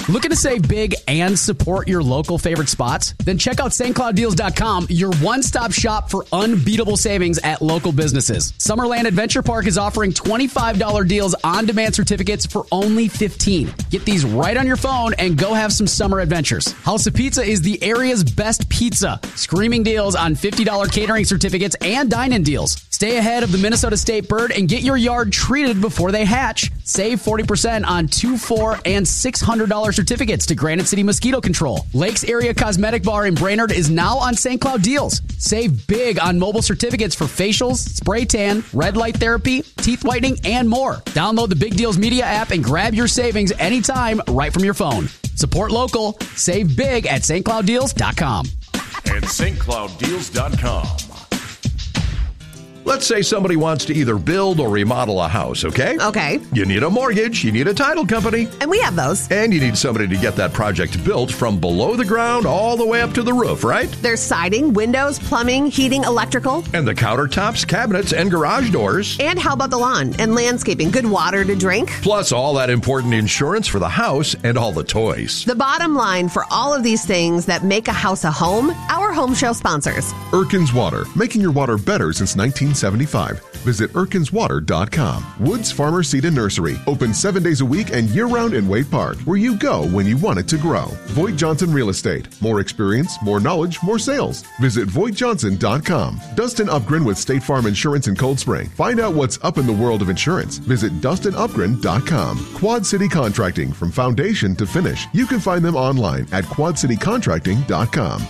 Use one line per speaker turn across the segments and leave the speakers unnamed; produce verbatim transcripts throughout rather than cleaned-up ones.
Looking to save big and support your local favorite spots? Then check out Saint Cloud Deals dot com, your one-stop shop for unbeatable savings at local businesses. Summerland Adventure Park is offering twenty-five dollars deals on-demand certificates for only fifteen dollars. Get these right on your phone and go have some summer adventures. House of Pizza is the area's best pizza. Screaming deals on fifty dollars catering certificates and dine-in deals. Stay ahead of the Minnesota State bird and get your yard treated before they hatch. Save forty percent on two, four, and six hundred dollars certificates to Granite City Mosquito Control. Lakes Area Cosmetic Bar in Brainerd is now on Saint Cloud Deals. Save big on mobile certificates for facials, spray tan, red light therapy, teeth whitening, and more. Download the Big Deals Media app and grab your savings anytime right from your phone. Support local. Save big at Saint Cloud Deals dot com.
And Saint Cloud Deals dot com.
Let's say somebody wants to either build or remodel a house, okay?
Okay.
You need a mortgage, you need a title company.
And we have those.
And you need somebody to get that project built from below the ground all the way up to the roof, right?
There's siding, windows, plumbing, heating, electrical.
And the countertops, cabinets, and garage doors.
And how about the lawn and landscaping? Good water to drink.
Plus all that important insurance for the house and all the toys.
The bottom line for all of these things that make a house a home, our home show sponsors.
Erkins Water, making your water better since nineteen seventy-five. Visit Erkins Water dot com. Woods Farmer Seed and Nursery, open seven days a week and year-round in Wade Park, where you go when you want it to grow. Voigt Johnson Real Estate, more experience, more knowledge, more sales. Visit Voigt Johnson dot com. Dustin Upgren with State Farm Insurance in Cold Spring. Find out what's up in the world of insurance. Visit Dustin Upgren dot com. Quad City Contracting, from foundation to finish. You can find them online at Quad City Contracting dot com.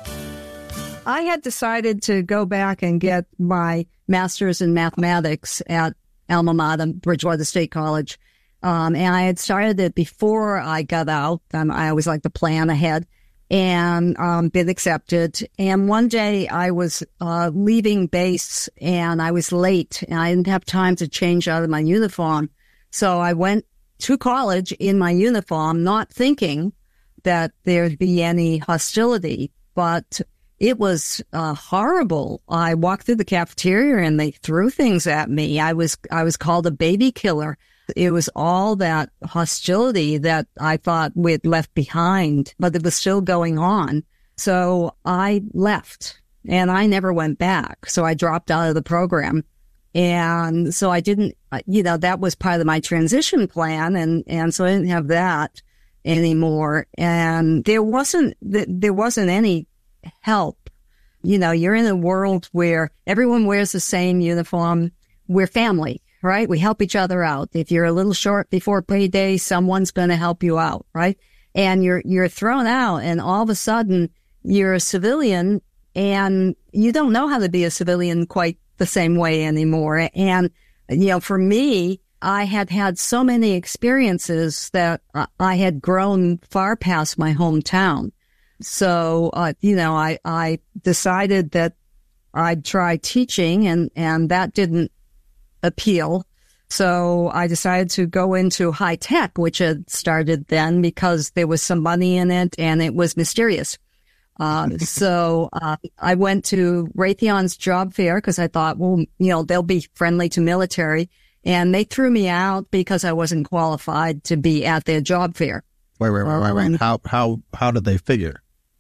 I had decided to go back and get my master's in mathematics at alma mater, Bridgewater State College. Um, and I had started it before I got out. Um, I always like to plan ahead, and um, been accepted. And one day I was uh, leaving base and I was late and I didn't have time to change out of my uniform. So I went to college in my uniform, not thinking that there'd be any hostility, but it was uh, horrible. I walked through the cafeteria and they threw things at me. I was I was called a baby killer. It was all that hostility that I thought we'd left behind, but it was still going on. So I left and I never went back. So I dropped out of the program. And so I didn't, you know, that was part of my transition plan. And, and so I didn't have that anymore. And there wasn't, there wasn't any help. You know, you're in a world where everyone wears the same uniform. We're family, right? We help each other out. If you're a little short before payday, someone's going to help you out, right? And you're, you're thrown out and all of a sudden you're a civilian and you don't know how to be a civilian quite the same way anymore. And, you know, for me, I had had so many experiences that I had grown far past my hometown. So, uh, you know, I, I decided that I'd try teaching and, and that didn't appeal. So I decided to go into high tech, which had started then because there was some money in it and it was mysterious. Uh, so, uh, I went to Raytheon's job fair because I thought, well, you know, they'll be friendly to military, and they threw me out because I wasn't qualified to be at their job fair.
Wait, wait, wait, wait, wait. How, how, how did they figure?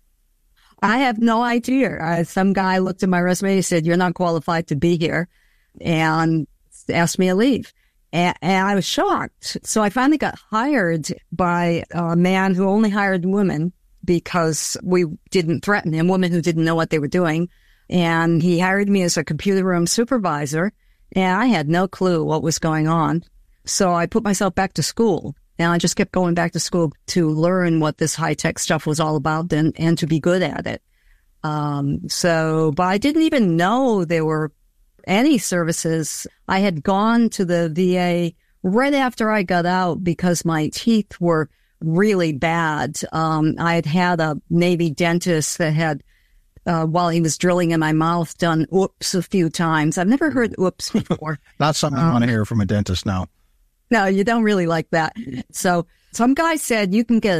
I have no idea. Uh, some guy looked at my resume and said, "You're not qualified to be here," and asked me to leave. And, and I was shocked. So I finally got hired by a man who only hired women because we didn't threaten him, women who didn't know what they were doing. And he hired me as a computer room supervisor, and I had no clue what was going on. So I put myself back to school, and I just kept going back to school to learn what this high-tech stuff was all about and, and to be good at it. Um, so, but I didn't even know there were any services. I had gone to the V A right after I got out because my teeth were really bad. Um, I had had a Navy dentist that had, uh, while he was drilling in my mouth, done oops a few times. I've never heard oops before.
Not something um, you want to hear from a dentist now.
No, you don't really like that. So some guy said, you can get